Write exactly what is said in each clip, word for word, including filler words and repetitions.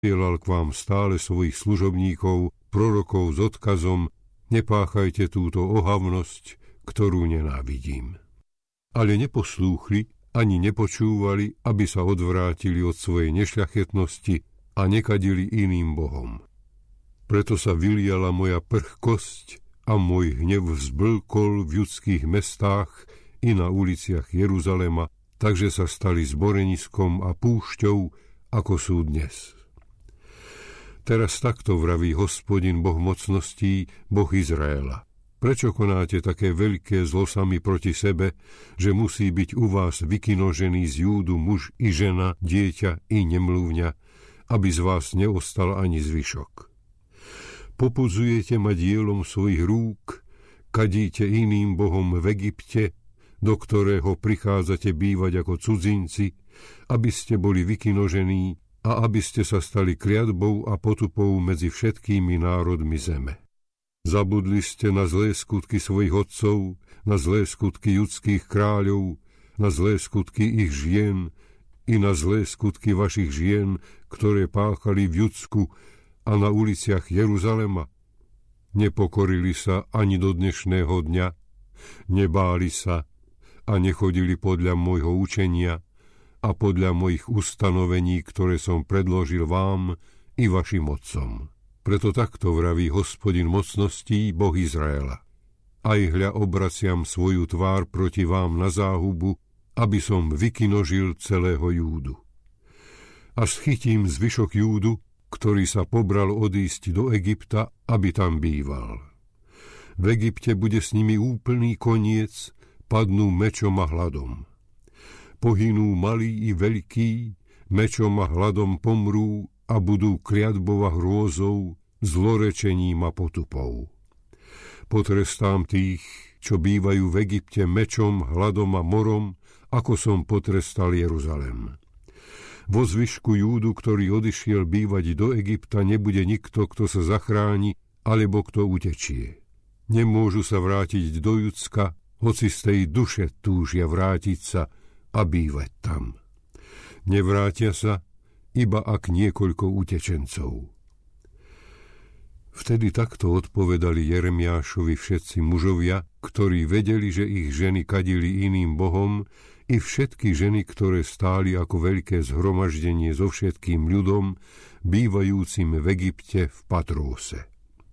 posielal k vám stále svojich služobníkov, prorokov s odkazom: nepáchajte túto ohavnosť, ktorú nenávidím. Ale neposlúchli ani nepočúvali, aby sa odvrátili od svojej nešľachetnosti a nekadili iným bohom. Preto sa vyliala moja prchkosť a môj hnev vzblkol v judských mestách i na uliciach Jeruzalema, takže sa stali zboreniskom a púšťou, ako sú dnes. Teraz takto vraví Hospodin, Boh mocností, Boh Izraela. Prečo konáte také veľké zlo sami proti sebe, že musí byť u vás vykinožený z Júdu muž i žena, dieťa i nemluvňa, aby z vás neostal ani zvyšok? Popudzujete ma dielom svojich rúk, kadíte iným bohom v Egypte, do ktorého prichádzate bývať ako cudzinci, aby ste boli vykinožení a aby ste sa stali kliatbou a potupou medzi všetkými národmi zeme. Zabudli ste na zlé skutky svojich otcov, na zlé skutky judských kráľov, na zlé skutky ich žien i na zlé skutky vašich žien, ktoré páchali v Judsku a na uliciach Jeruzalema. Nepokorili sa ani do dnešného dňa, nebáli sa a nechodili podľa môjho učenia a podľa mojich ustanovení, ktoré som predložil vám i vašim otcom. Preto takto vraví Hospodin mocností, Boh Izraela. Aj hľa obraciam svoju tvár proti vám na záhubu, aby som vykinožil celého Júdu. A schytím zvyšok Júdu, ktorý sa pobral odísť do Egypta, aby tam býval. V Egypte bude s nimi úplný koniec, padnú mečom a hladom. Pohynú malí i veľkí, mečom a hladom pomrú a budú kliatbou a hrôzou, zlorečením a potupou. Potrestám tých, čo bývajú v Egypte mečom, hladom a morom, ako som potrestal Jeruzalem. Vo zvyšku Júdu, ktorý odišiel bývať do Egypta, nebude nikto, kto sa zachráni, alebo kto utečie. Nemôžu sa vrátiť do Judska, hoci z tej duše túžia vrátiť sa a bývať tam. Nevrátia sa, iba ak niekoľko utečencov. Vtedy takto odpovedali Jeremiášovi všetci mužovia, ktorí vedeli, že ich ženy kadili iným bohom, i všetky ženy, ktoré stáli ako veľké zhromaždenie so všetkým ľudom, bývajúcim v Egypte v Patróse.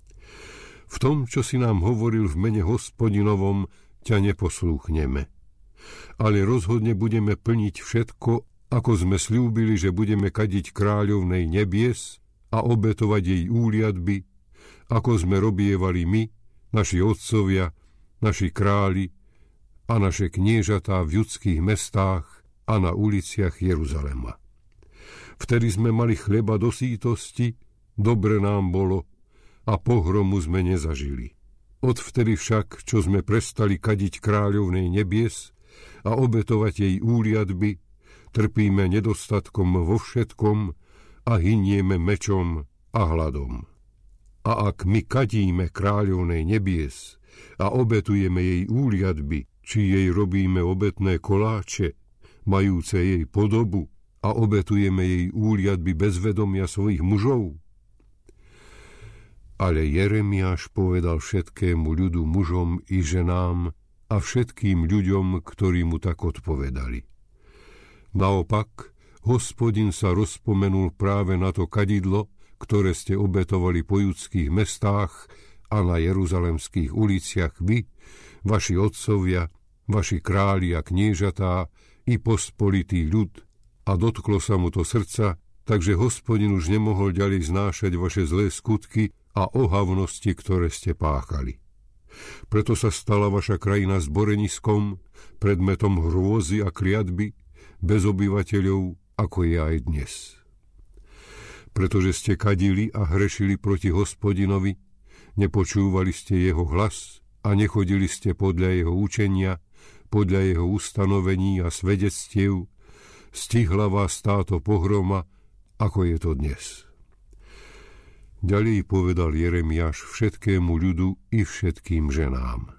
V tom, čo si nám hovoril v mene Hospodinovom, ťa neposlúchneme. Ale rozhodne budeme plniť všetko, ako sme sľúbili, že budeme kadiť kráľovnej nebies a obetovať jej úliadby, ako sme robievali my, naši otcovia, naši králi a naše kniežatá v judských mestách a na uliciach Jeruzalema. Vtedy sme mali chleba do sítosti, dobre nám bolo a pohromu sme nezažili. Odvtedy však, čo sme prestali kadiť kráľovnej nebies a obetovať jej úliadby, trpíme nedostatkom vo všetkom a hynieme mečom a hladom. A ak my kadíme kráľovnej nebies a obetujeme jej úliadby, či jej robíme obetné koláče, majúce jej podobu, a obetujeme jej úliadby bez vedomia svojich mužov? Ale Jeremiáš povedal všetkému ľudu, mužom i ženám a všetkým ľuďom, ktorí mu tak odpovedali: naopak, Hospodin sa rozpomenul práve na to kadidlo, ktoré ste obetovali po judských mestách a na jeruzalemských uliciach vy, vaši otcovia, vaši králi a kniežatá i pospolitý ľud, a dotklo sa mu to srdca, takže Hospodin už nemohol ďalej znášať vaše zlé skutky a ohavnosti, ktoré ste páchali. Preto sa stala vaša krajina zboreniskom, predmetom hrôzy a kliatby, bez obyvateľov, ako je aj dnes. Pretože ste kadili a hrešili proti Hospodinovi, nepočúvali ste jeho hlas a nechodili ste podľa jeho učenia, podľa jeho ustanovení a svedectiev, stihla vás táto pohroma, ako je to dnes. Ďalej povedal Jeremiáš všetkému ľudu i všetkým ženám: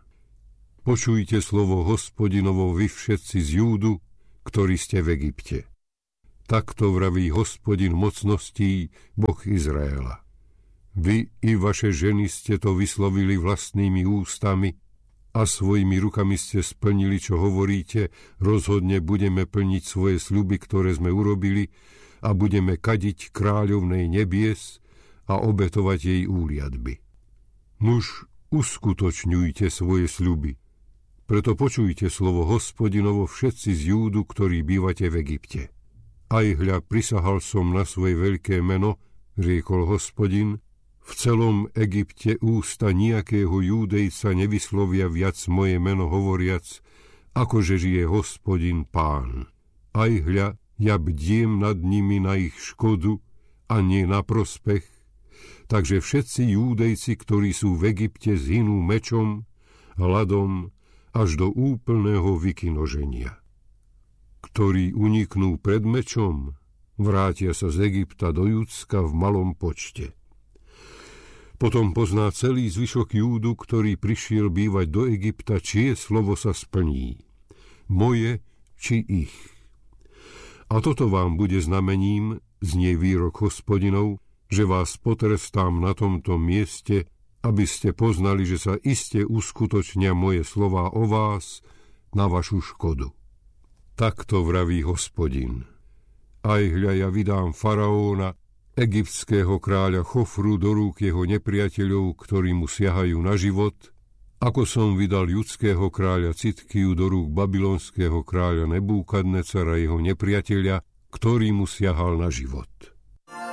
počujte slovo Hospodinovo vy všetci z Júdu, ktorí ste v Egypte. Takto vraví Hospodin mocností, Boh Izraela. Vy i vaše ženy ste to vyslovili vlastnými ústami a svojimi rukami ste splnili, čo hovoríte, rozhodne budeme plniť svoje sľuby, ktoré sme urobili, a budeme kadiť kráľovnej nebies a obetovať jej úliadby. Nuž, uskutočňujte svoje sľuby. Preto počujte slovo Hospodinovo všetci z Júdu, ktorí bývate v Egypte. Aj hľa, prisahal som na svoje veľké meno, riekol Hospodin, v celom Egypte ústa nejakého Júdejca nevyslovia viac moje meno hovoriac, akože žije Hospodin Pán. Aj hľa, ja bdiem nad nimi na ich škodu a nie na prospech, takže všetci Júdejci, ktorí sú v Egypte, zhynú mečom, hladom, až do úplného vykinoženia. Ktorí uniknú pred mečom, vrátia sa z Egypta do Judska v malom počte. Potom pozná celý zvyšok Júdu, ktorý prišiel bývať do Egypta, čie slovo sa splní, moje či ich. A toto vám bude znamením, znie výrok Hospodinov, že vás potrestám na tomto mieste, aby ste poznali, že sa iste uskutočnia moje slová o vás na vašu škodu. Takto vraví Hospodin. Aj hľa, ja vydám faraóna, egyptského kráľa Chofru, do rúk jeho nepriateľov, ktorí mu siahajú na život, ako som vydal judského kráľa Citkiu do rúk babylonského kráľa Nebúkadnecara, jeho nepriateľa, ktorý mu siahal na život.